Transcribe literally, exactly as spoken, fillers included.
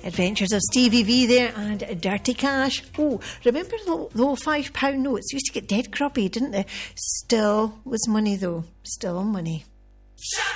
Adventures of Stevie V there, and Dirty Cash. Oh, remember the, the old five pound notes? Used to get dead grubby, didn't they? Still was money though. Still money.